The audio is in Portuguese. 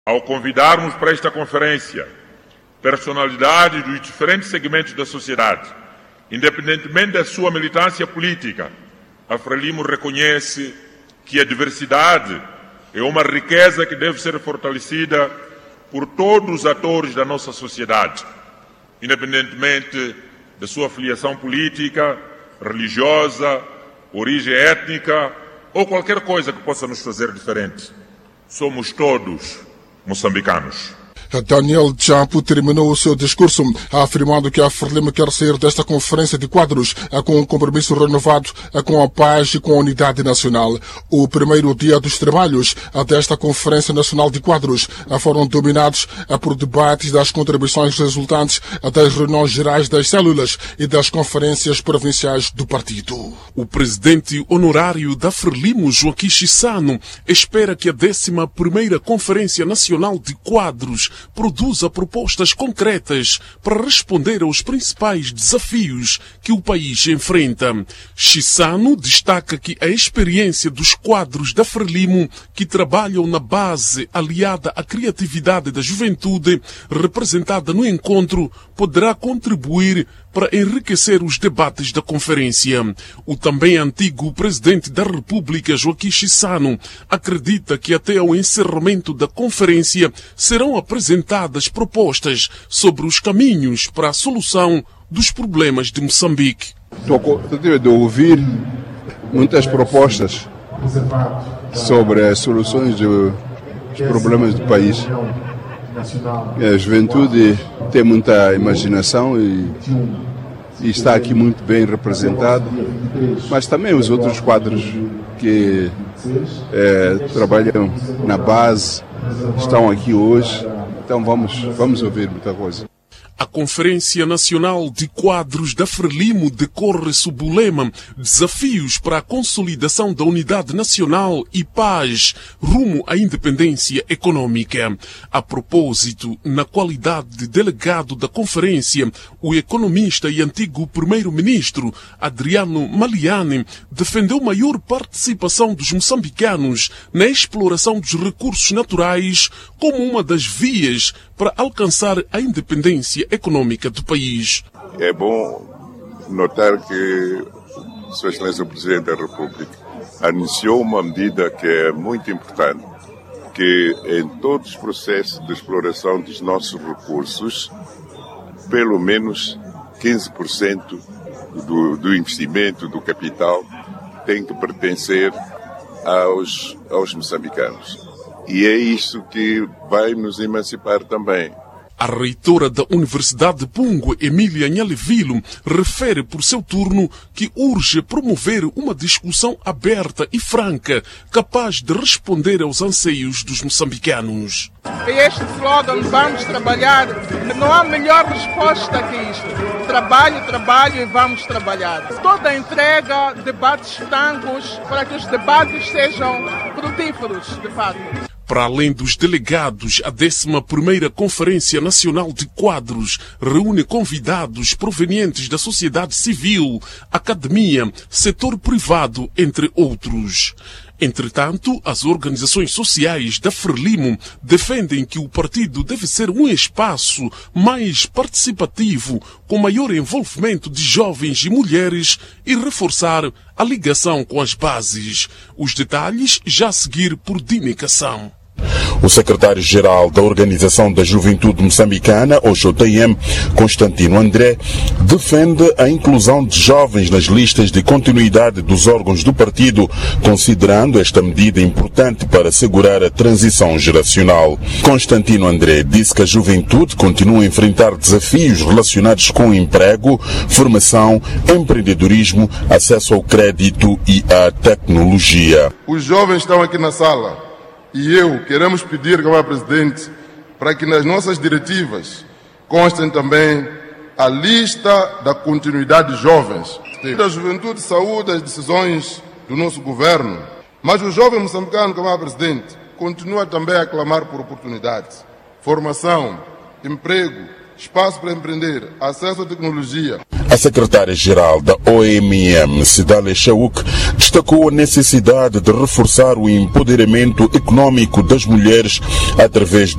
Ao convidarmos para esta conferência personalidades dos diferentes segmentos da sociedade, independentemente da sua militância política, a Frelimo reconhece que a diversidade é uma riqueza que deve ser fortalecida por todos os atores da nossa sociedade, independentemente da sua filiação política, religiosa, origem étnica ou qualquer coisa que possa nos fazer diferente. Somos todos moçambicanos. Daniel Chapo terminou o seu discurso afirmando que a Frelimo quer sair desta conferência de quadros com um compromisso renovado com a paz e com a unidade nacional. O primeiro dia dos trabalhos desta Conferência Nacional de Quadros foram dominados por debates das contribuições resultantes das reuniões gerais das células e das conferências provinciais do partido. O presidente honorário da Frelimo, Joaquim Chissano, espera que a 11ª Conferência Nacional de Quadros produza propostas concretas para responder aos principais desafios que o país enfrenta. Chissano destaca que a experiência dos quadros da Frelimo, que trabalham na base aliada à criatividade da juventude, representada no encontro, poderá contribuir para enriquecer os debates da conferência. O também antigo presidente da República, Joaquim Chissano, acredita que até ao encerramento da conferência serão apresentadas propostas sobre os caminhos para a solução dos problemas de Moçambique. Tive de ouvir muitas propostas sobre as soluções dos problemas do país. A juventude tem muita imaginação e está aqui muito bem representado, mas também os outros quadros que trabalham na base estão aqui hoje, então vamos ouvir muita coisa. A Conferência Nacional de Quadros da Frelimo decorre sob o lema Desafios para a Consolidação da Unidade Nacional e Paz rumo à Independência Econômica. A propósito, na qualidade de delegado da conferência, o economista e antigo primeiro-ministro Adriano Maliani defendeu maior participação dos moçambicanos na exploração dos recursos naturais como uma das vias para alcançar a independência econômica do país. É bom notar que Sua Excelência o Presidente da República anunciou uma medida que é muito importante, que em todos os processos de exploração dos nossos recursos, pelo menos 15% do investimento, do capital, tem que pertencer aos moçambicanos. E é isso que vai nos emancipar também. A reitora da Universidade de Pungue, Emília Nhalevilo, refere por seu turno que urge promover uma discussão aberta e franca, capaz de responder aos anseios dos moçambicanos. Este slogan, vamos trabalhar, não há melhor resposta que isto. Trabalho, trabalho e vamos trabalhar. Toda a entrega, debates francos, para que os debates sejam frutíferos, de fato. Para além dos delegados, a 11ª Conferência Nacional de Quadros reúne convidados provenientes da sociedade civil, academia, setor privado, entre outros. Entretanto, as organizações sociais da Frelimo defendem que o partido deve ser um espaço mais participativo, com maior envolvimento de jovens e mulheres e reforçar a ligação com as bases. Os detalhes já a seguir por Dime Cação. O secretário-geral da Organização da Juventude Moçambicana, OJM, Constantino André, defende a inclusão de jovens nas listas de continuidade dos órgãos do partido, considerando esta medida importante para assegurar a transição geracional. Constantino André disse que a juventude continua a enfrentar desafios relacionados com emprego, formação, empreendedorismo, acesso ao crédito e à tecnologia. Os jovens estão aqui na sala. E queremos pedir, como Presidente, para que nas nossas diretivas constem também a lista da continuidade de jovens. A juventude saúda as decisões do nosso governo, mas o jovem moçambicano, como Presidente, continua também a clamar por oportunidades, formação, emprego, espaço para empreender, acesso à tecnologia. A secretária-geral da OMM, Siddhartha Shauk, destacou a necessidade de reforçar o empoderamento econômico das mulheres através